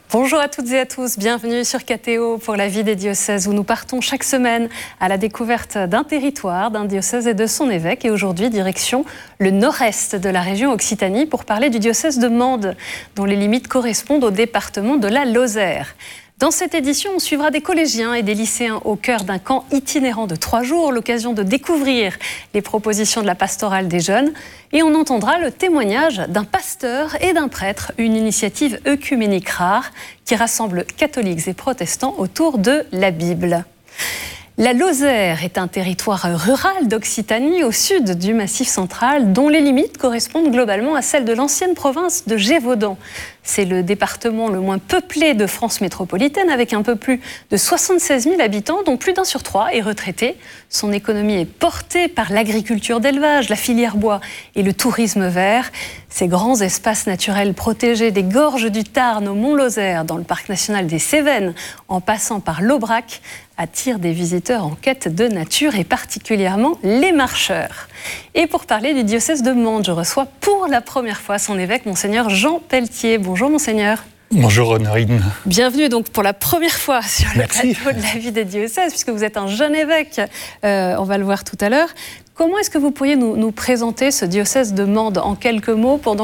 Bonjour à toutes et à tous, bienvenue sur KTO pour la vie des diocèses où nous partons chaque semaine à la découverte d'un territoire, d'un diocèse et de son évêque. Et aujourd'hui, direction le nord-est de la région Occitanie pour parler du diocèse de Mende, dont les limites correspondent au département de la Lozère. Dans cette édition, on suivra des collégiens et des lycéens au cœur d'un camp itinérant de 3 jours, l'occasion de découvrir les propositions de la pastorale des jeunes. Et on entendra le témoignage d'un pasteur et d'un prêtre, une initiative œcuménique rare qui rassemble catholiques et protestants autour de la Bible. La Lozère est un territoire rural d'Occitanie au sud du Massif central dont les limites correspondent globalement à celles de l'ancienne province de Gévaudan. C'est le département le moins peuplé de France métropolitaine avec un peu plus de 76 000 habitants dont plus d'un sur 3 est retraité. Son économie est portée par l'agriculture d'élevage, la filière bois et le tourisme vert. Ces grands espaces naturels protégés des gorges du Tarn au Mont-Lozère dans le parc national des Cévennes en passant par l'Aubrac attire des visiteurs en quête de nature et particulièrement les marcheurs. Et pour parler du diocèse de Mende, je reçois pour la première fois son évêque, Monseigneur Jean Pelletier. Bonjour Monseigneur. Bonjour Honorine. Bienvenue donc pour la première fois sur le plateau de la vie des diocèses, puisque vous êtes un jeune évêque, on va le voir tout à l'heure. Comment est-ce que vous pourriez nous présenter ce diocèse de Mende en quelques mots